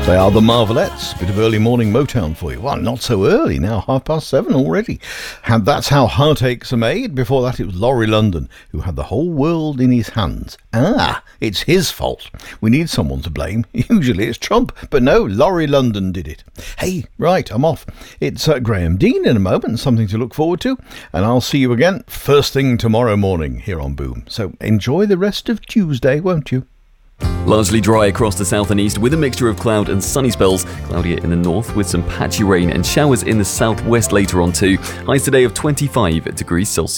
They are the Marvelettes. Bit of early morning Motown for you. Well, not so early now, 7:30 already. And that's how heartaches are made. Before that, it was Laurie London, who had the whole world in his hands. It's his fault. We need someone to blame. Usually it's Trump, but no, Laurie London did it. Hey, right, I'm off. It's Graham Dean in a moment, something to look forward to. And I'll see you again first thing tomorrow morning here on Boom. So enjoy the rest of Tuesday, won't you? Largely dry across the south and east with a mixture of cloud and sunny spells. Cloudier in the north with some patchy rain and showers in the southwest later on too. Highs today of 25 degrees Celsius.